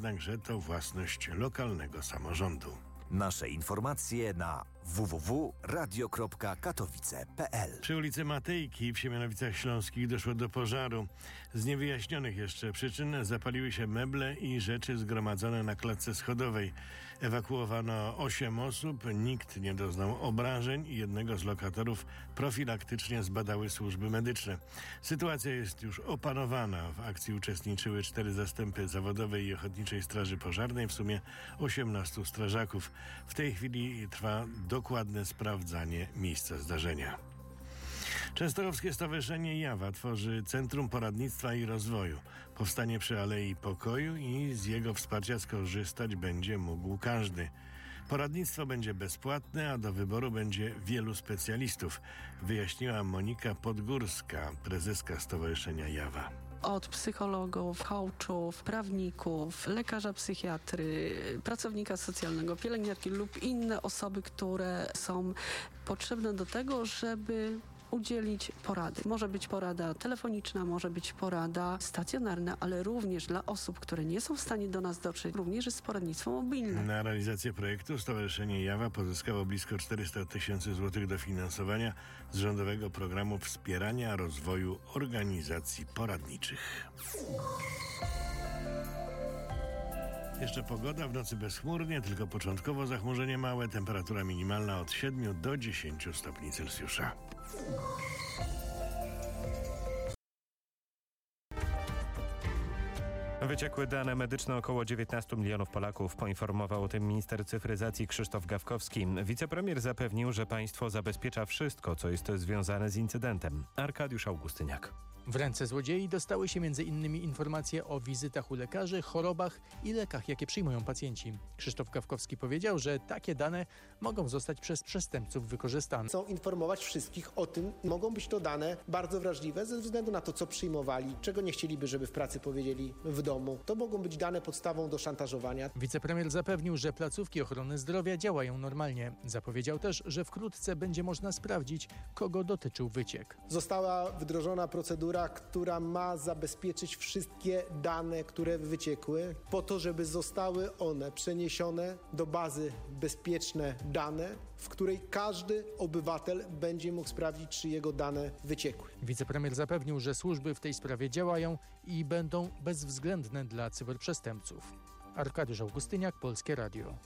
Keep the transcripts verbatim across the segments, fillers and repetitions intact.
jednak, że to własność lokalnego samorządu. Nasze informacje na w w w kropka radio kropka katowice kropka p l. Przy ulicy Matejki w Siemianowicach Śląskich doszło do pożaru. Z niewyjaśnionych jeszcze przyczyn zapaliły się meble i rzeczy zgromadzone na klatce schodowej. Ewakuowano osiem osób, nikt nie doznał obrażeń i jednego z lokatorów profilaktycznie zbadały służby medyczne. Sytuacja jest już opanowana. W akcji uczestniczyły cztery zastępy zawodowej i ochotniczej straży pożarnej, w sumie osiemnastu strażaków. W tej chwili trwa dokładne sprawdzanie miejsca zdarzenia. Częstochowskie Stowarzyszenie Jawa tworzy Centrum Poradnictwa i Rozwoju. Powstanie przy Alei Pokoju i z jego wsparcia skorzystać będzie mógł każdy. Poradnictwo będzie bezpłatne, a do wyboru będzie wielu specjalistów, wyjaśniła Monika Podgórska, prezeska Stowarzyszenia Jawa. Od psychologów, coachów, prawników, lekarza psychiatry, pracownika socjalnego, pielęgniarki lub inne osoby, które są potrzebne do tego, żeby udzielić porady. Może być porada telefoniczna, może być porada stacjonarna, ale również dla osób, które nie są w stanie do nas dotrzeć, również jest poradnictwo mobilne. Na realizację projektu Stowarzyszenie Jawa pozyskało blisko czterysta tysięcy złotych dofinansowania z rządowego programu wspierania rozwoju organizacji poradniczych. Jeszcze pogoda, w nocy bezchmurnie, tylko początkowo zachmurzenie małe, temperatura minimalna od siedmiu do dziesięciu stopni Celsjusza. Wyciekły dane medyczne około dziewiętnastu milionów Polaków. Poinformował o tym minister cyfryzacji Krzysztof Gawkowski. Wicepremier zapewnił, że państwo zabezpiecza wszystko, co jest związane z incydentem. Arkadiusz Augustyniak. W ręce złodziei dostały się między innymi informacje o wizytach u lekarzy, chorobach i lekach, jakie przyjmują pacjenci. Krzysztof Gawkowski powiedział, że takie dane mogą zostać przez przestępców wykorzystane. Chcą informować wszystkich o tym. Mogą być to dane bardzo wrażliwe ze względu na to, co przyjmowali, czego nie chcieliby, żeby w pracy powiedzieli w domu. To mogą być dane podstawą do szantażowania. Wicepremier zapewnił, że placówki ochrony zdrowia działają normalnie. Zapowiedział też, że wkrótce będzie można sprawdzić, kogo dotyczył wyciek. Została wdrożona procedura, która ma zabezpieczyć wszystkie dane, które wyciekły, po to, żeby zostały one przeniesione do bazy Bezpieczne Dane, w której każdy obywatel będzie mógł sprawdzić, czy jego dane wyciekły. Wicepremier zapewnił, że służby w tej sprawie działają i będą bezwzględne dla cyberprzestępców. Arkadiusz Augustyniak, Polskie Radio.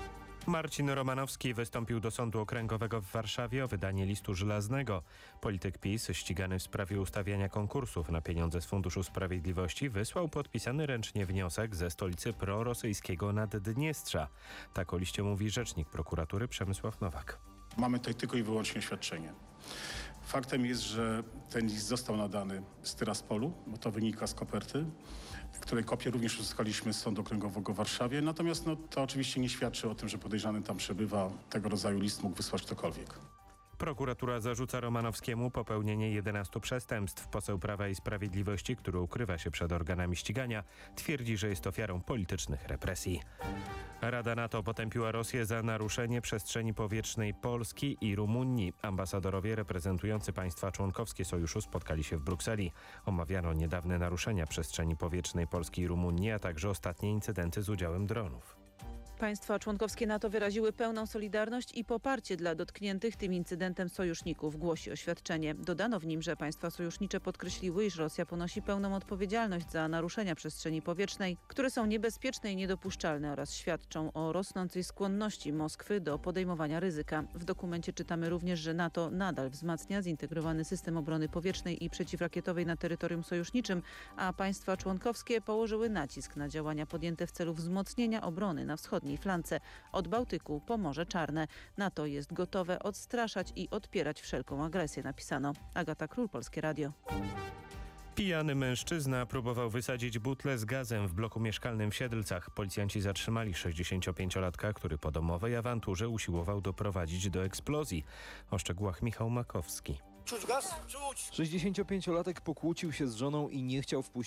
Marcin Romanowski wystąpił do Sądu Okręgowego w Warszawie o wydanie listu żelaznego. Polityk PiS, ścigany w sprawie ustawiania konkursów na pieniądze z Funduszu Sprawiedliwości, wysłał podpisany ręcznie wniosek ze stolicy prorosyjskiego Naddniestrza. Tak o liście mówi rzecznik prokuratury Przemysław Nowak. Mamy tutaj tylko i wyłącznie oświadczenie. Faktem jest, że ten list został nadany z Tyraspolu, bo to wynika z koperty, której kopię również uzyskaliśmy z Sądu Okręgowego w Warszawie. Natomiast no, to oczywiście nie świadczy o tym, że podejrzany tam przebywa. Tego rodzaju list mógł wysłać ktokolwiek. Prokuratura zarzuca Romanowskiemu popełnienie jedenastu przestępstw. Poseł Prawa i Sprawiedliwości, który ukrywa się przed organami ścigania, twierdzi, że jest ofiarą politycznych represji. Rada NATO potępiła Rosję za naruszenie przestrzeni powietrznej Polski i Rumunii. Ambasadorowie reprezentujący państwa członkowskie sojuszu spotkali się w Brukseli. Omawiano niedawne naruszenia przestrzeni powietrznej Polski i Rumunii, a także ostatnie incydenty z udziałem dronów. Państwa członkowskie NATO wyraziły pełną solidarność i poparcie dla dotkniętych tym incydentem sojuszników, głosi oświadczenie. Dodano w nim, że państwa sojusznicze podkreśliły, iż Rosja ponosi pełną odpowiedzialność za naruszenia przestrzeni powietrznej, które są niebezpieczne i niedopuszczalne oraz świadczą o rosnącej skłonności Moskwy do podejmowania ryzyka. W dokumencie czytamy również, że NATO nadal wzmacnia zintegrowany system obrony powietrznej i przeciwrakietowej na terytorium sojuszniczym, a państwa członkowskie położyły nacisk na działania podjęte w celu wzmocnienia obrony na wschodniej flance od Bałtyku po Morze Czarne. NATO jest gotowe odstraszać i odpierać wszelką agresję, napisano. Agata Król, Polskie Radio. Pijany mężczyzna próbował wysadzić butlę z gazem w bloku mieszkalnym w Siedlcach. Policjanci zatrzymali sześćdziesięciopięciolatka, który po domowej awanturze usiłował doprowadzić do eksplozji. O szczegółach Michał Makowski. Czuć gaz? Czuć! sześćdziesięciopięciolatek pokłócił się z żoną i nie chciał wpuścić